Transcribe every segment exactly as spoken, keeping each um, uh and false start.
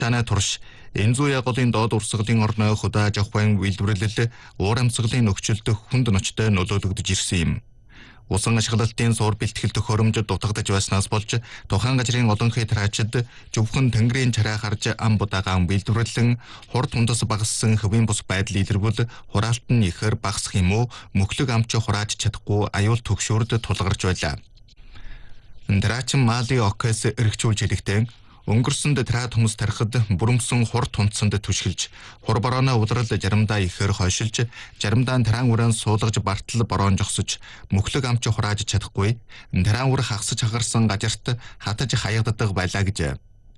Танай турш энэ зүй ягуулын доод урсгалын орны худаа аж ахуйн үйлдвэрлэл уур амьсгалын нөхцөлд хүнд ночтой нөлөөлөгдөж ирсэн юм. Усан ашиглалтын суур бэлтгэл төхөөрөмж дутагдж байснаас болж тухайн газрын олонхий тараачид зөвхөн тэнгэрийн чараа харж ам будагаан үйлдвэрлэн хур тундас багассан хөвийн бус байдал илэргүүл хураалт нь ихээр багасах юм уу мөхлөг амч хурааж чадахгүй аюул төгшөөрд тулгарч байлаа. Дараачин Мали Окес эргчүүлж хэлэхдээ өнгөрсөнд траад хүмүүс тарихад бүрэмсэн хур тунцсанд түшгэлж хур борооны удрал заримдаа ихээр хойшилж заримдаа тараан уран суулгаж бартал бороон жогсож мөхлөг амч хурааж чадахгүй тараан ур хагсаж хагарсан газарт хатаж хаягддаг байлаа гэж.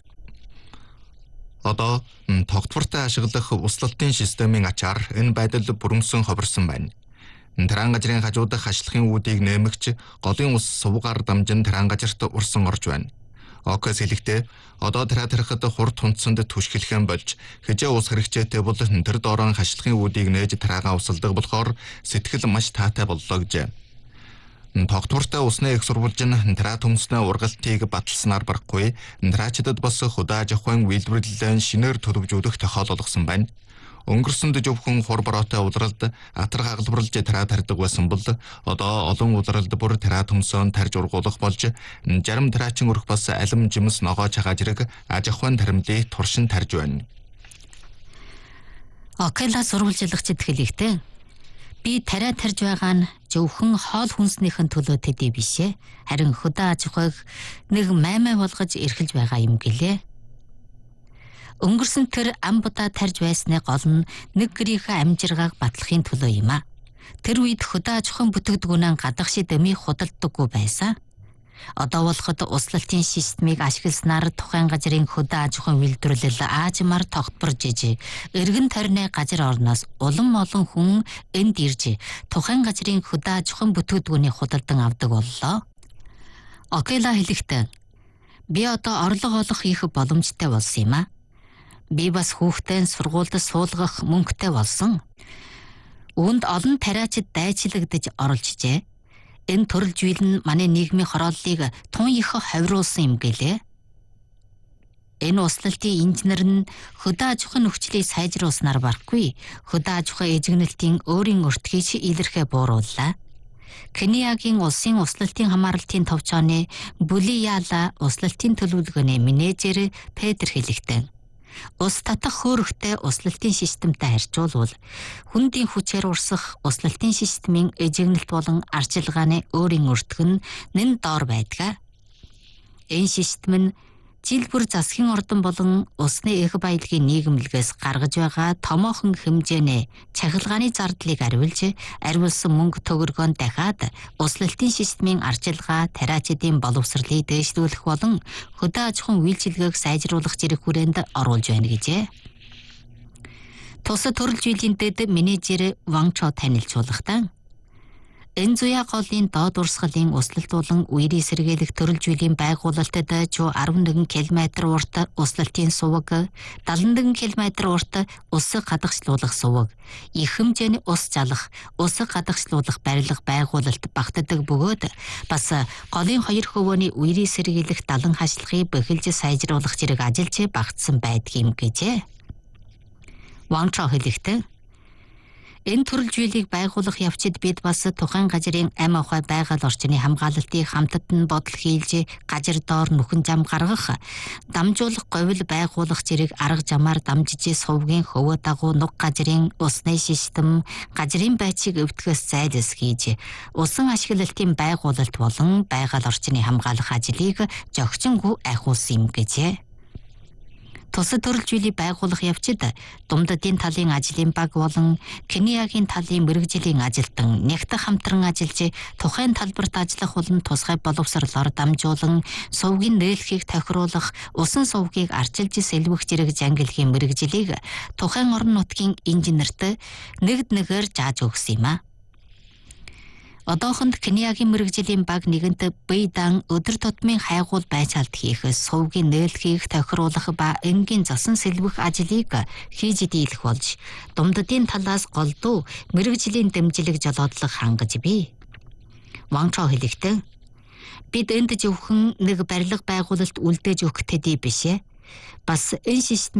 Одоо тогтвортой ашиглах услалтын системийн ачаар энэ байдал бүрэмсэн ховирсон байна. Тараан газрын хажуудах хашлахын үүдийг нэмэгч голын ус сувгаар дамжин тараан газарт урсан орж байна. Окес хэлэхдээ одоо тараа тарихад хур тунцсанд түшгэлхэн болж хэжээ ус хэрэгцээтэй бол тэр доорон хашлахын үүдийг нээж тараагаа усалдаг болохоор сэтгэл маш таатай боллоо гэж. Тогтвортой усны их сурвалж нь тараа төмснөө ургалтыг баталснаар барахгүй тараачдад бас худаа аж ахуйн үйлдвэрлэлэн шинээр төлөвжүүлэх тохиол олгосон байна. Өнгөрсөнд зөвхөн хур бороотой удралд атар хагалбарлаж тараа тарьдаг байсан бол одоо олон удралд бүр тараа төмсөн тарж ургуулах болж зарим тараачин өрх бас алим жимс ногоо чагаа зэрэг аж ахуйн таримлыг туршин тарж байна. Окела сурвалжлагчид хэлэхдээ би тараа тарж байгаа нь зөвхөн хоол хүнснийхэн төлөө төдий биш ээ. Харин худаа аж ахуйг нэг маймай болгож эрхэлж байгаа юм гэлээ. Өнгөрсөн тэр ам будаа тарж байсны гол нь нэг гэрийнхээ амжиргааг батлахын төлөө юм а. Тэр үед худаа аж ахуйн бүтээгдэхүүнээ гадагшид эми худалдаггүй байсан. Одоо болоход услалтын системийг ашигласнаар тухайн газрын худаа аж ахуйн үйлдвэрлэл аажмаар тогтворж иж, эргэн тойрны газар орноос улам олон хүн энд ирж тухайн газрын худаа аж ахуйн бүтээгдэхүүнийг худалдан авдаг боллоо. Окела хэлэхдээ би одоо орлого олох их боломжтой болсон юм а. Би бас хүүхдээ сургуульд суулгах мөнгөтэй болсон. Үүнд олон тариачид дайчлагдаж оролцжээ. Энэ төрөл зүйл нь манай нийгмийн хорооллыг тун их ховируулсан юм гэлээ. Энэ услалтын инженер нь худаа аж ахуйн нөхцөлийг сайжруулснаар барахгүй худаа аж ахуйн эзэгнэлтийн өөрийн өртгийг илэрхээ буурууллаа. Кениягийн улсын услалтын хамгаалалтын товчооны Булияла услалтын төлөвлөгөөний менежер Петр хэлэхдээ ус татах хөөрхтэй услалтын системтэй харьцуулбал хүндийн хүчээр урсах услалтын системийн эзэгнэлт болон арчилгааны өөрийн өртгөн нэн доор байдаг. Энэ систем нь жил бүр засгийн ордон болон усны их баялагын нийгэмлэгээс гаргаж байгаа томоохон хэмжээний цахилгааны зардлыг ариулж, ариулсан мөнгө төгрөгөнд дахиад услалтын системийн арчилгаа, тариачдын боловсролыг дээшлүүлэх болон худаа аж ахуйн үйлчилгээг сайжруулах зэрэг хүрээнд оруулж байна гэжээ. Тус төрөл жилийн дэд менежер Ван Чо танилцуулахдаа энэ зуя голын доод урсгалын услалт болон үерийн сэргийлэх төрөл жилийн байгуулалтад жоо арван нэгэн километр урт услалтын суваг, далайн нэгэн километр урт усыг гадагшлуулах суваг, их хэмжээний ус залах, усыг гадагшлуулах барилга байгуулалт багтдаг бөгөөд бас голын хоёр хөвөөний үерийн сэргийлэх далан хашлахыг бэхэлж сайжруулах зэрэг ажиллаж багтсан байдаг юм гэжээ. Ван Чо хэлэхдээ энэ төрөл зүйлийг байгуулах явцад бид бас тухайн газрын ам ахуй байгаль орчны хамгаалалтыг хамтад нь бодол хийлж газар доор нүхэн зам гаргах, дамжуулах говьл байгуулах зэрэг арга замаар дамжиж сувгийн хөвөө дагуу нуг газрын усны систем, газрын байцыг өвтгөөс зайлс хийж, усан ашиглалтын байгуулалт болон байгаль орчны хамгаалах ажлыг зохицонгүй айхуулсан юм гэжээ. Тус төрөл зүйлийг байгуулах явцад Думдадын талын ажлын баг болон Кениягийн талын мэргэжлийн ажилтан нэгт хамтран ажиллаж тухайн талбарт ажиллах болон тусгай боловсролоор дамжуулан сувгийн нээлхийг тохируулах, усан сувгийг арчилж сэлбэх зэрэг зангилгийн мэргэжлийг тухайн орон нутгийн инженерт нэгд нэгээр зааж өгсөн юм а. Одоохонд Кениягийн мэргэжлийн баг нэгэнт Бэйдан өдөр тутмын хайгуул байцаалт хийх, сувгийн нээлхийг тохируулах ба энгийн засан сэлбэх ажлыг хийж дийлэх болж, Думдадын талаас голдуу мэргэжлийн дэмжлэг жолоодлого хангаж бий. Ван Чо хэлэхдээ бид энд зөвхөн нэг барилга байгуулалт үлдээж өгөх төдий биш ээ. Бас энэ систем